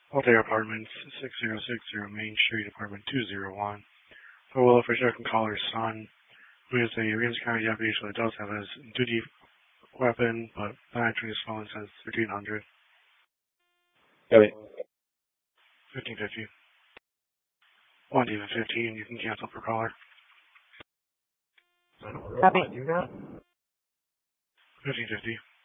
Altair Apartments, 6060 Main Street, Apartment 201. For Willow for certain caller's son, who is a Ramsey County deputy, so it does have his duty weapon, but not entering his phone says 1300. Copy. 1550. 1 to even 15, you can cancel per caller. Copy. 1550.